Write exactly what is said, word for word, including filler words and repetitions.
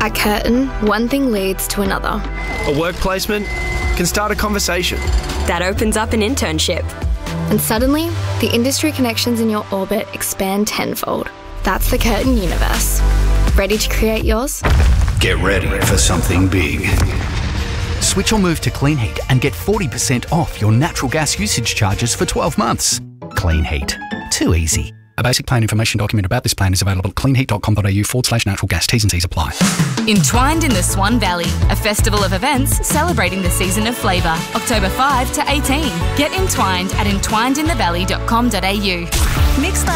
At Curtin, one thing leads to another. A work placement can start a conversation. That opens up an internship. And suddenly, the industry connections in your orbit expand tenfold. That's the Curtin universe. Ready to create yours? Get ready for something big. Switch or move to Clean Heat and get forty percent off your natural gas usage charges for twelve months. Clean Heat. Too easy. A basic plan information document about this plan is available at cleanheat.com.au forward slash natural gas. T's and C's apply. Entwined in the Swan Valley, a festival of events celebrating the season of flavour, October fifth to eighteen. Get entwined at entwined in the valley dot com dot a u. Mixcloud